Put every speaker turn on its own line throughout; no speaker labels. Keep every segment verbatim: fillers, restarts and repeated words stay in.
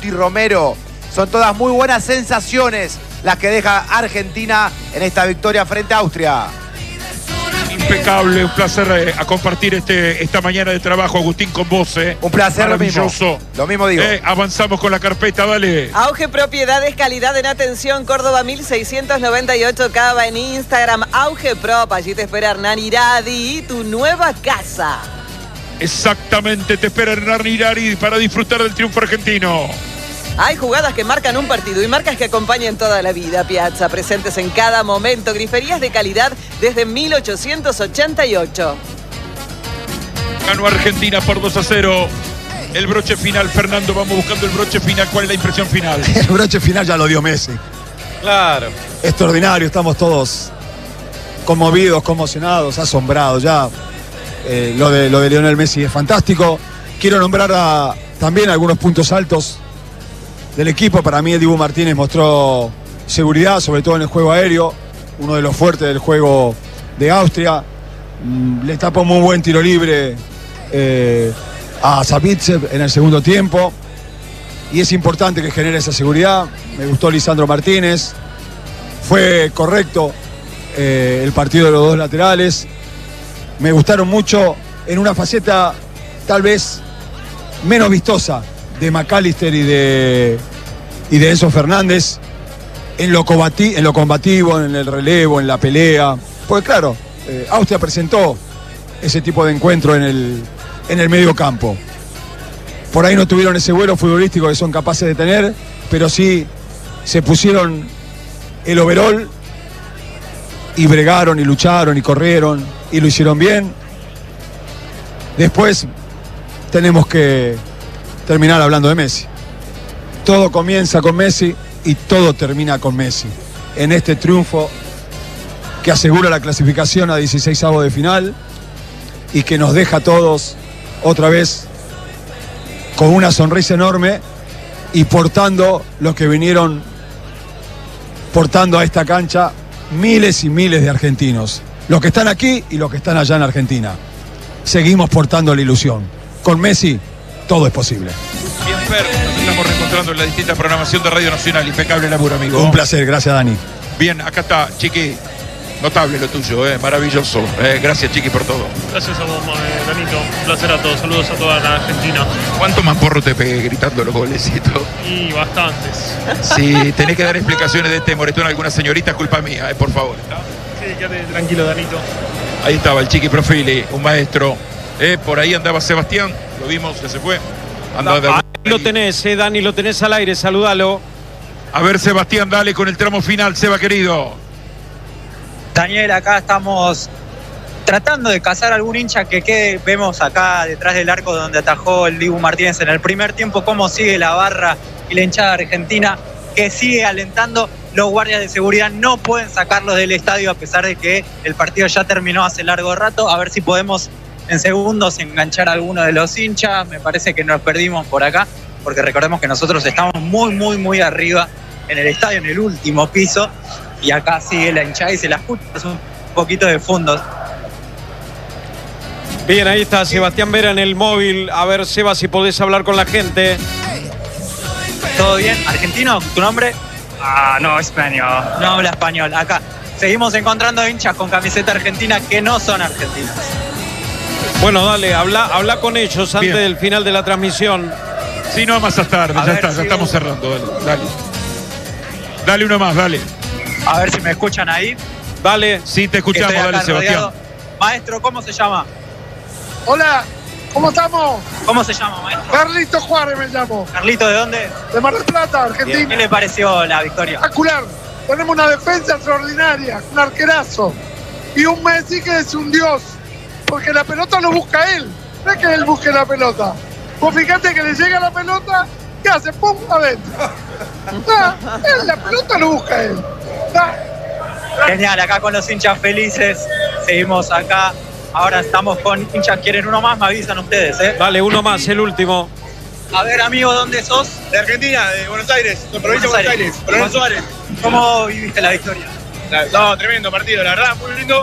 Cuti Romero. Son todas muy buenas sensaciones las que deja Argentina en esta victoria frente a Austria.
Impecable, un placer eh, a compartir este, esta mañana de trabajo, Agustín, con vos. Eh.
Un placer, lo mismo. Lo mismo digo.
Eh, avanzamos con la carpeta, dale.
Auge Propiedades, calidad en atención, Córdoba mil seiscientos noventa y ocho, Cava en Instagram, Auge Prop, allí te espera Hernán Iradi, tu nueva casa.
Exactamente, te espera Hernán Iradi para disfrutar del triunfo argentino.
Hay jugadas que marcan un partido y marcas que acompañan toda la vida. Piazza, presentes en cada momento. Griferías de calidad desde mil ochocientos ochenta y ocho.
Ganó Argentina por dos a cero. El broche final, Fernando, vamos buscando el broche final. ¿Cuál es la impresión final?
El broche final ya lo dio Messi.
Claro.
Extraordinario, estamos todos conmovidos, conmocionados, asombrados. Ya eh, lo, de, lo de Lionel Messi es fantástico. Quiero nombrar a, también algunos puntos altos del equipo. Para mí el Dibu Martínez mostró seguridad, sobre todo en el juego aéreo, uno de los fuertes del juego de Austria. Le tapó muy buen tiro libre eh, a Sabitzer en el segundo tiempo y es importante que genere esa seguridad. Me gustó Lisandro Martínez, fue correcto eh, el partido de los dos laterales. Me gustaron mucho en una faceta tal vez menos vistosa de McAllister y de, y de Enzo Fernández en lo, combati, en lo combativo, en el relevo, en la pelea. Porque claro, eh, Austria presentó ese tipo de encuentro en el, en el medio campo. Por ahí no tuvieron ese vuelo futbolístico que son capaces de tener, pero sí se pusieron el overall y bregaron y lucharon y corrieron y lo hicieron bien. Después tenemos que terminar hablando de Messi. Todo comienza con Messi y todo termina con Messi. En este triunfo que asegura la clasificación a dieciseisavos de final y que nos deja a todos otra vez con una sonrisa enorme y portando lo que vinieron portando a esta cancha miles y miles de argentinos. Los que están aquí y los que están allá en Argentina. Seguimos portando la ilusión. Con Messi todo es posible.
Bien, Fer, nos estamos reencontrando en la distinta programación de Radio Nacional. Impecable laburo, amigo.
Un placer, gracias, Dani.
Bien, acá está, Chiqui. Notable lo tuyo, eh, maravilloso. Eh, gracias, Chiqui, por todo.
Gracias a vos, eh, Danito. Un placer a todos. Saludos a toda la Argentina.
¿Cuánto más porro te pegué gritando los golecitos?
Y bastantes.
Sí, tenés que dar explicaciones de este moretón a alguna señorita, culpa mía, eh, por favor.
Sí, quédate tranquilo, Danito.
Ahí estaba el Chiqui Profili, un maestro. Eh, por ahí andaba Sebastián, lo vimos, que se fue. Andaba de...
Ahí lo tenés, eh, Dani, lo tenés al aire, saludalo.
A ver, Sebastián, dale con el tramo final, Seba querido.
Daniel, acá estamos tratando de cazar algún hincha que quede. Vemos acá detrás del arco donde atajó el Dibu Martínez en el primer tiempo cómo sigue la barra y la hinchada argentina que sigue alentando. Los guardias de seguridad no pueden sacarlos del estadio a pesar de que el partido ya terminó hace largo rato. A ver si podemos en segundos enganchar a alguno de los hinchas. Me parece que nos perdimos por acá porque recordemos que nosotros estamos muy, muy, muy arriba en el estadio, en el último piso. Y acá sigue la hinchada y se la escucha un poquito de fondos.
Bien, ahí está Sebastián Vera en el móvil. A ver, Seba, si podés hablar con la gente.
¿Todo bien? ¿Argentino? ¿Tu nombre?
Ah, no, español.
No habla español. Acá seguimos encontrando hinchas con camiseta argentina que no son argentinos.
Bueno, dale, habla, habla con ellos antes
Bien.
del final de la transmisión.
Si no, más tarde,
A
ya
ver,
está, ya
si
estamos
hubo-
cerrando, dale, dale. Dale uno más, dale.
A ver si me escuchan ahí.
Dale.
Sí, te
Que
escuchamos,
estoy acá
dale, Sebastián.
rodeado. Maestro, ¿cómo se llama?
Hola, ¿cómo estamos?
¿Cómo se llama, maestro?
Carlito Juárez me llamo,
Carlito, ¿de dónde?
de Mar del Plata, Argentina.
¿Qué le pareció la victoria?
Espectacular. Tenemos una defensa extraordinaria, un arquerazo. Y un Messi que es un dios, porque la pelota lo busca él. No es que él busque la pelota. Vos fíjate que le llega la pelota, ¿qué hace? ¡Pum! Adentro. Ah, él, la pelota lo busca él. Ah,
Genial, acá con los hinchas felices. Seguimos acá. Ahora estamos con hinchas. ¿Quieren uno más? Me avisan ustedes, ¿eh?
Dale, uno más, el último.
A ver, amigo, ¿dónde sos?
De Argentina, de Buenos Aires, de provincia de Buenos Aires,
Buenos
Coronel Suárez.
¿Cómo viviste la victoria?
No, tremendo partido, la verdad, muy lindo.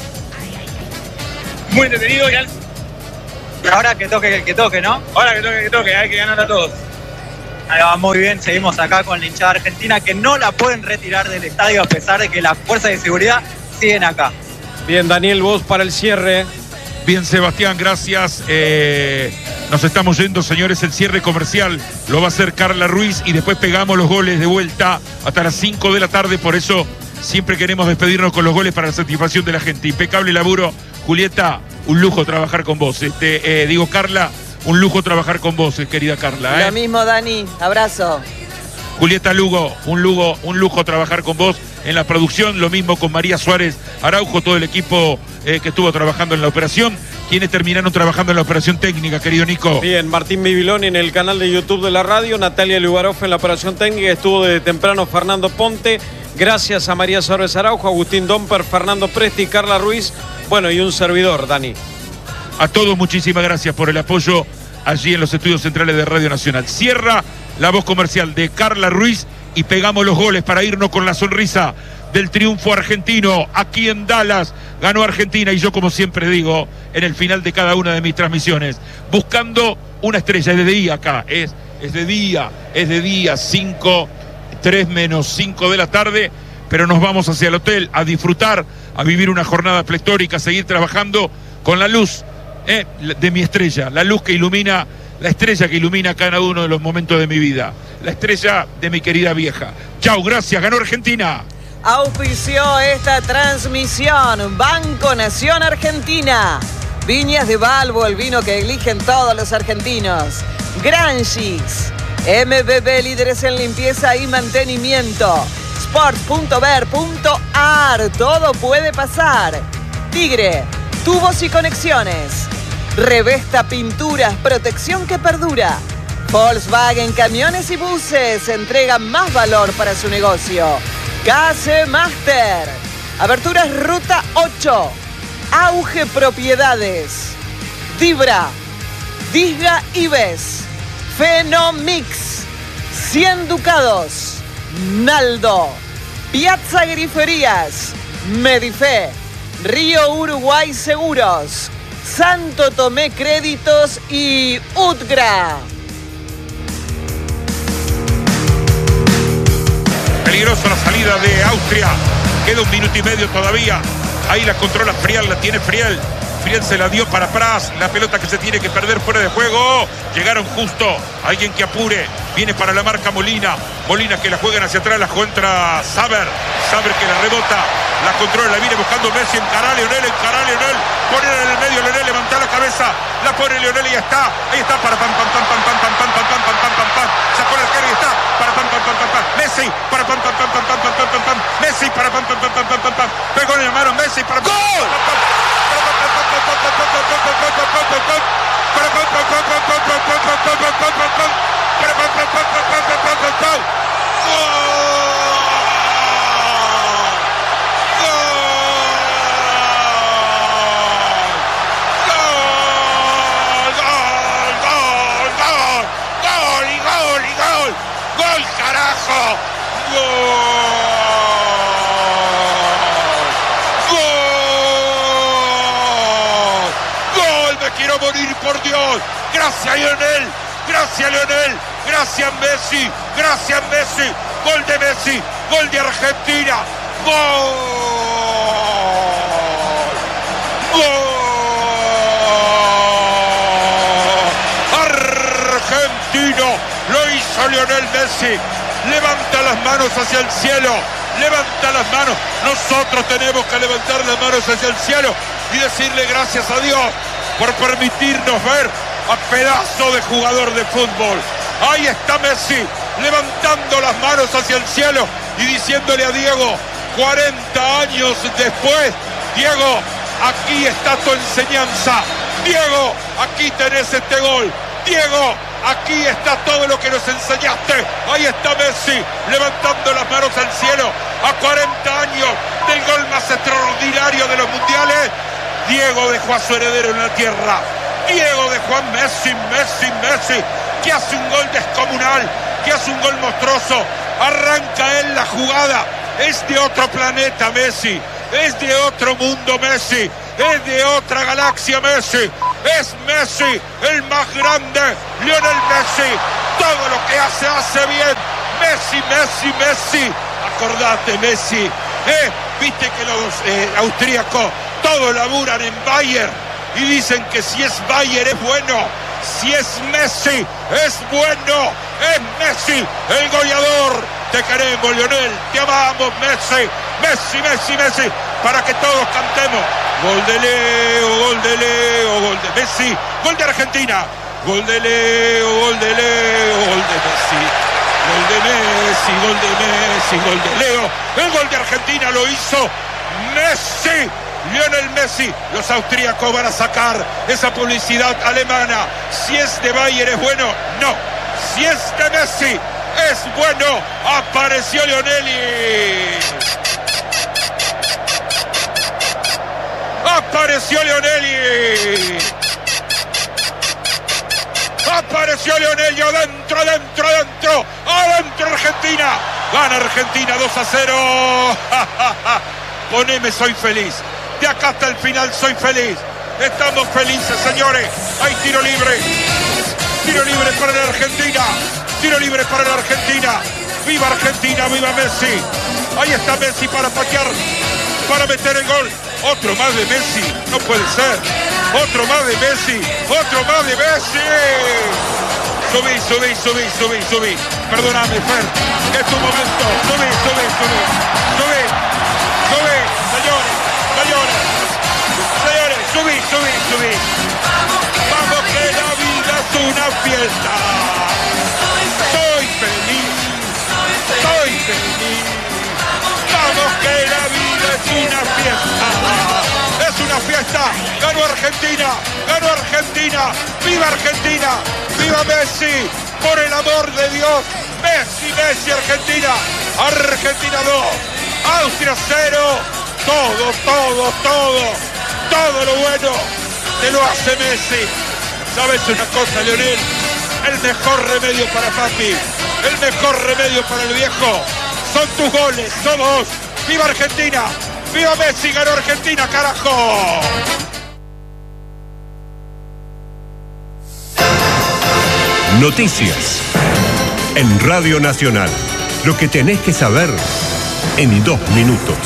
Muy entretenido y al-
Ahora que toque el que toque, ¿no?
ahora que toque, que toque, hay que ganar a todos.
Ahí va, muy bien, seguimos acá con la hinchada argentina que no la pueden retirar del estadio a pesar de que las fuerzas de seguridad siguen acá.
Bien, Daniel, vos para el cierre.
Bien, Sebastián, gracias. Eh, nos estamos yendo, señores. El cierre comercial lo va a hacer Carla Ruiz y después pegamos los goles de vuelta hasta las cinco de la tarde. Por eso siempre queremos despedirnos con los goles para la satisfacción de la gente. Impecable laburo. Julieta, un lujo trabajar con vos. Este, eh, digo, Carla, un lujo trabajar con vos, querida Carla. ¿eh?
Lo mismo, Dani. Abrazo.
Julieta Lugo, un lujo, un lujo trabajar con vos en la producción, lo mismo con María Suárez Araujo, todo el equipo eh, que estuvo trabajando en la operación, quienes terminaron trabajando en la operación técnica, querido Nico.
Bien, Martín Bibiloni en el canal de YouTube de la radio, Natalia Lugaroff en la operación técnica, estuvo desde temprano Fernando Ponte, gracias a María Suárez Araujo, Agustín Domper, Fernando Presti, Carla Ruiz, bueno, y un servidor, Dani.
A todos muchísimas gracias por el apoyo allí en los estudios centrales de Radio Nacional. Cierra la voz comercial de Carla Ruiz y pegamos los goles para irnos con la sonrisa del triunfo argentino. Aquí en Dallas ganó Argentina y yo, como siempre digo, en el final de cada una de mis transmisiones, buscando una estrella. Es de día acá, es, es de día, es de día, cinco, tres menos cinco de la tarde, pero nos vamos hacia el hotel a disfrutar, a vivir una jornada pletórica, a seguir trabajando con la luz eh, de mi estrella, la luz que ilumina, la estrella que ilumina cada uno de los momentos de mi vida, la estrella de mi querida vieja. Chau, gracias, ganó Argentina.
Auspició esta transmisión Banco Nación Argentina. Viñas de Balbo, el vino que eligen todos los argentinos. Granchis. M B B, líderes en limpieza y mantenimiento. Sport punto ver punto ar. Todo puede pasar. Tigre. Tubos y conexiones. Revesta Pinturas, protección que perdura. Volkswagen Camiones y Buses entregan más valor para su negocio. K C Master. Aberturas Ruta ocho. Auge Propiedades. Dibra. Disga Ives. Fenomix. cien Ducados. Naldo. Piazza Griferías. Medife. Río Uruguay Seguros. Santo Tomé Créditos y Utgra.
Peligrosa la salida de Austria. Queda un minuto y medio todavía. Ahí la controla Friel, la tiene Friel. Friel se la dio para Pras. La pelota que se tiene que perder fuera de juego. Llegaron justo. Alguien que apure. Viene para la marca Molina. Molina que la juegan hacia atrás. La contra Saber. Saber que la rebota. La controla, la viene buscando Messi. Encará a Leonel, encará a Leonel. Poner en el medio, Leonel, levanta la cabeza. La pone Leonel y ya está. Ahí está para pam, pam, pam, pam, pam, pam, pam, pam, pam, pam, pam, pam, pam. Sacó la cara y está. Para pam, pam, pam, pam, pam. Messi, para pam, pam, pam, pam, pam, pam, pam, pam, pam. Messi, para pam, pam, pam, pam, pam, pam, pam. Pegó en la mano Messi para ¡gol! Quiero morir, por Dios. Gracias, Lionel. Gracias, Lionel. Gracias, Messi. Gracias, Messi. Gol de Messi. Gol de Argentina. Gol. Gol. Argentino. Lo hizo Lionel Messi. Levanta las manos hacia el cielo. Levanta las manos. Nosotros tenemos que levantar las manos hacia el cielo y decirle gracias a Dios por permitirnos ver a pedazo de jugador de fútbol. Ahí está Messi, levantando las manos hacia el cielo y diciéndole a Diego, cuarenta años después, Diego, aquí está tu enseñanza. Diego, aquí tenés este gol. Diego, aquí está todo lo que nos enseñaste. Ahí está Messi, levantando las manos al cielo a cuarenta años del gol más extraordinario de los mundiales. Diego dejó a su heredero en la tierra. Diego dejó a Messi, Messi, Messi, que hace un gol descomunal, que hace un gol monstruoso. Arranca él la jugada. Es de otro planeta Messi, es de otro mundo Messi, es de otra galaxia Messi. Es Messi, el más grande, Lionel Messi. todo lo que hace, hace bien. Messi, Messi, Messi. Acordate, Messi. ¿Eh? Viste que los eh, austríacos todos laburan en Bayern y dicen que si es Bayern es bueno. Si es Messi, es bueno. Es Messi, el goleador. Te queremos, Lionel. Te amamos, Messi. Messi, Messi, Messi. Para que todos cantemos. Gol de Leo, gol de Leo, gol de Messi. Gol de Argentina. Gol de Leo, gol de Leo, gol de Messi. Gol de Messi, gol de Messi, gol de Leo. El gol de Argentina lo hizo Messi. Lionel Messi. Los austríacos van a sacar esa publicidad alemana. Si es de Bayern es bueno. No. Si es de Messi es bueno. Apareció Lionel y... Apareció Lionel y... Apareció Lionel y adentro, adentro, adentro. Adentro Argentina. Gana Argentina dos a cero. Poneme, soy feliz. De acá hasta el final soy feliz. Estamos felices, señores. Hay tiro libre. Tiro libre para la Argentina. Tiro libre para la Argentina. ¡Viva Argentina! ¡Viva Messi! Ahí está Messi para patear, para meter el gol. Otro más de Messi. No puede ser. Otro más de Messi. Otro más de Messi. Subí, subí, subí, subí, subí. Perdóname, Fer. Es tu momento. Subí, subí, subí. Subí. Subí. Señores. Señores. Señores. Subí, subí, subí. Vamos que la vida es una fiesta. Soy feliz. Soy feliz. Vamos que la vida es una fiesta. Es una fiesta. Ganó Argentina. Ganó Argentina. ¡Viva Argentina! ¡Viva Messi! Por el amor de Dios. Messi, Messi, Argentina. Argentina dos. Austria cero. Todo, todo, todo. Todo lo bueno te lo hace Messi. ¿Sabes una cosa, Lionel? El mejor remedio para papi. El mejor remedio para el viejo. Son tus goles, somos. ¡Viva Argentina! ¡Viva Messi! ¡Ganó Argentina, carajo!
Noticias en Radio Nacional. Lo que tenés que saber en dos minutos.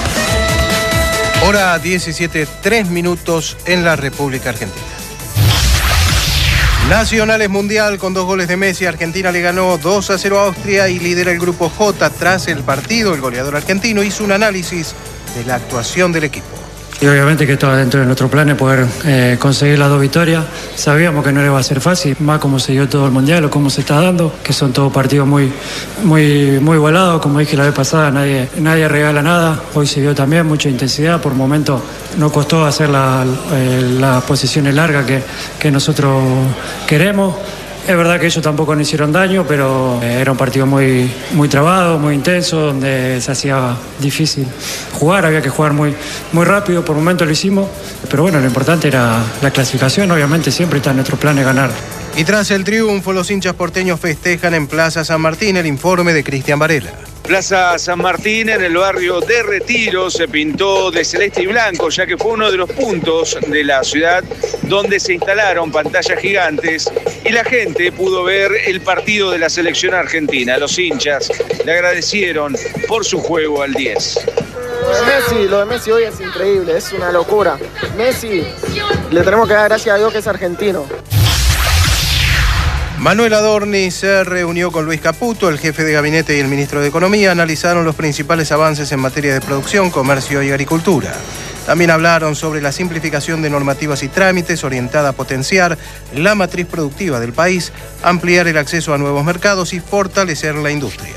Hora diecisiete, tres minutos en la República Argentina. Nacional es mundial con dos goles de Messi. Argentina le ganó dos a cero a Austria y lidera el grupo J. Tras el partido, el goleador argentino hizo un análisis de la actuación del equipo.
Y obviamente que estaba dentro de nuestro plan poder eh, conseguir las dos victorias. Sabíamos que no iba a ser fácil, más como se dio todo el mundial o cómo se está dando, que son todos partidos muy, muy, muy igualados. Como dije la vez pasada, nadie, nadie regala nada. Hoy se vio también mucha intensidad. Por momentos no costó hacer la, eh, las posiciones largas que, que nosotros queremos. Es verdad que ellos tampoco nos hicieron daño, pero era un partido muy, muy trabado, muy intenso, donde se hacía difícil jugar, había que jugar muy, muy rápido, por momentos lo hicimos, pero bueno, lo importante era la clasificación, obviamente siempre está en nuestro plan de ganar.
Y tras el triunfo, los hinchas porteños festejan en Plaza San Martín. El informe de Cristian Varela.
Plaza San Martín, en el barrio de Retiro, se pintó de celeste y blanco, ya que fue uno de los puntos de la ciudad donde se instalaron pantallas gigantes y la gente pudo ver el partido de la selección argentina. Los hinchas le agradecieron por su juego al diez.
Lo de Messi, lo de Messi hoy es increíble, es una locura. Messi, le tenemos que dar gracias a Dios que es argentino.
Manuel Adorni se reunió con Luis Caputo, el jefe de gabinete y el ministro de Economía. Analizaron los principales avances en materia de producción, comercio y agricultura. También hablaron sobre la simplificación de normativas y trámites orientada a potenciar la matriz productiva del país, ampliar el acceso a nuevos mercados y fortalecer la industria.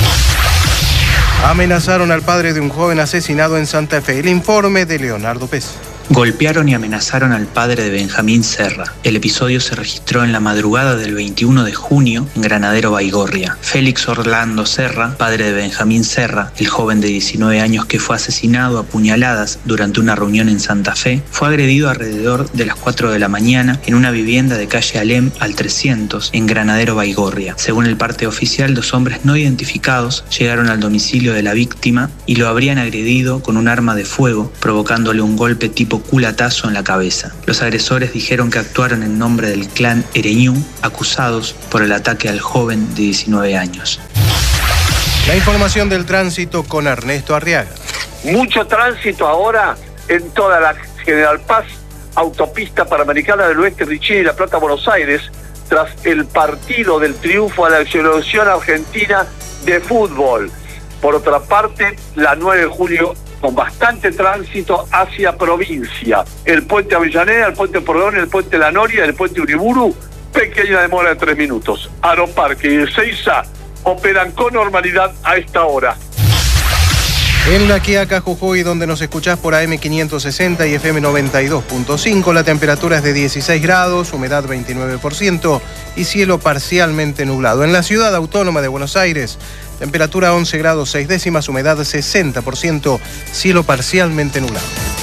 Amenazaron al padre de un joven asesinado en Santa Fe. El informe de Leonardo Pez.
Golpearon y amenazaron al padre de Benjamín Serra. El episodio se registró en la madrugada del veintiuno de junio en Granadero Baigorria. Félix Orlando Serra, padre de Benjamín Serra, el joven de diecinueve años que fue asesinado a puñaladas durante una reunión en Santa Fe, fue agredido alrededor de las cuatro de la mañana en una vivienda de calle Alem al trescientos en Granadero Baigorria. Según el parte oficial, dos hombres no identificados llegaron al domicilio de la víctima y lo habrían agredido con un arma de fuego, provocándole un golpe tipo dramático culatazo en la cabeza. Los agresores dijeron que actuaron en nombre del clan Ereñú, acusados por el ataque al joven de diecinueve años.
La información del tránsito con Ernesto Arriaga.
Mucho tránsito ahora en toda la General Paz, autopista Panamericana del Oeste, Richie y La Plata, Buenos Aires, tras el partido del triunfo a la selección argentina de fútbol. Por otra parte, la nueve de julio con bastante tránsito hacia provincia. El puente Avellaneda, el puente Porredón, el puente La Noria, el puente Uriburu, pequeña demora de tres minutos. Aeroparque y Ezeiza operan con normalidad a esta hora.
En La Quiaca, Jujuy, donde nos escuchás por A M quinientos sesenta y F M noventa y dos punto cinco, la temperatura es de dieciséis grados, humedad veintinueve por ciento y cielo parcialmente nublado. En la ciudad autónoma de Buenos Aires, temperatura once grados seis décimas, humedad sesenta por ciento, cielo parcialmente nublado.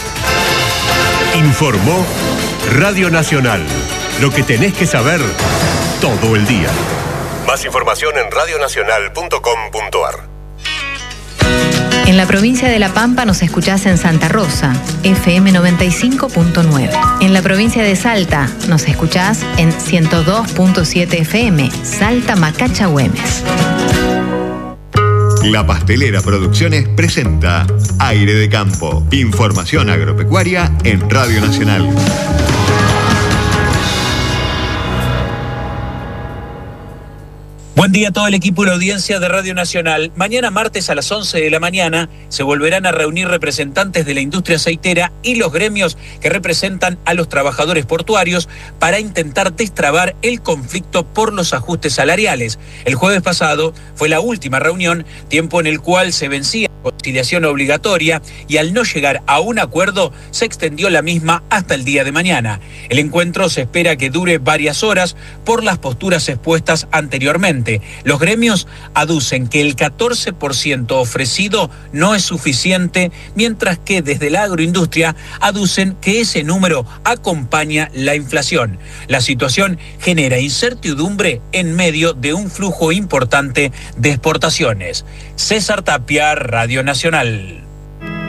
Informó Radio Nacional. Lo que tenés que saber todo el día. Más información en radionacional punto com punto a r.
En la provincia de La Pampa nos escuchás en Santa Rosa, F M noventa y cinco punto nueve. En la provincia de Salta nos escuchás en ciento dos punto siete F M, Salta Macacha Güemes.
La Pastelera Producciones presenta Aire de Campo. Información agropecuaria en Radio Nacional.
Buen día a todo el equipo y la audiencia de Radio Nacional. Mañana martes a las once de la mañana se volverán a reunir representantes de la industria aceitera y los gremios que representan a los trabajadores portuarios para intentar destrabar el conflicto por los ajustes salariales. El jueves pasado fue la última reunión, tiempo en el cual se vencía la conciliación obligatoria y al no llegar a un acuerdo se extendió la misma hasta el día de mañana. El encuentro se espera que dure varias horas por las posturas expuestas anteriormente. Los gremios aducen que el catorce por ciento ofrecido no es suficiente, mientras que desde la agroindustria aducen que ese número acompaña la inflación. La situación genera incertidumbre en medio de un flujo importante de exportaciones. César Tapia, Radio Nacional.